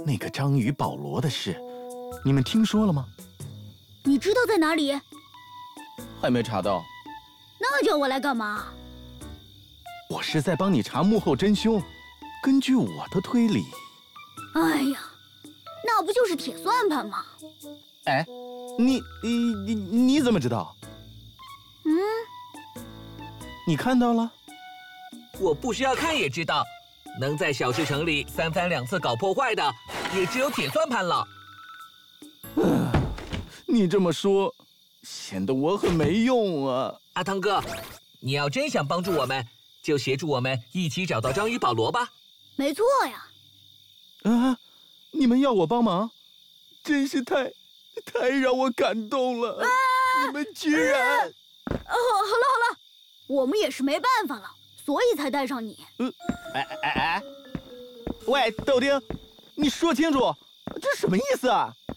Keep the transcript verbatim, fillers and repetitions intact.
那个章鱼保罗的事，你们听说了吗？ 你知道在哪里？ 还没查到。 那叫我来干嘛？ 我是在帮你查幕后真凶。根据我的推理， 哎呀，那不就是铁算盘吗？ 哎，你你你你怎么知道？ 嗯， 你看到了？ 我不需要看也知道，能在小市城里三番两次搞破坏的，也只有铁算盘了。 嗯，你这么说，显得我很没用啊。 阿汤哥，你要真想帮助我们，就协助我们一起找到章鱼保罗吧。 没错呀。 啊，你们要我帮忙，真是太太让我感动了。啊，你们居然…… 哦，好了好了，我们也是没办法了，所以才带上你。 嗯，哎哎哎，喂，豆丁，你说清楚，这什么意思啊？